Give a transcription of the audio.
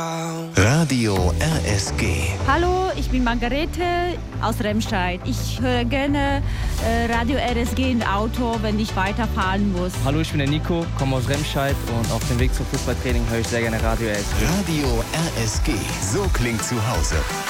Radio RSG. Hallo, ich bin Margarete aus Remscheid. Ich höre gerne Radio RSG im Auto, wenn ich weiterfahren muss. Hallo, ich bin der Nico, komme aus Remscheid und auf dem Weg zum Fußballtraining höre ich sehr gerne Radio RSG. Radio RSG, so klingt zu Hause.